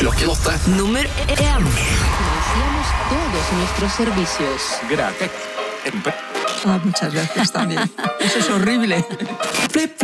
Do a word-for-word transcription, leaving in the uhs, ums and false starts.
klokken åtte. Nummer én. Financiamos todos nuestros servicios. Gratis. Ah, muchas gracias también. Eso es horrible.